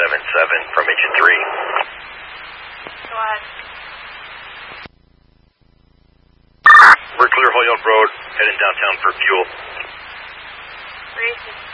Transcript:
477 from engine 3. Go ahead. We're clear Holyoke Road, heading downtown for fuel. 360.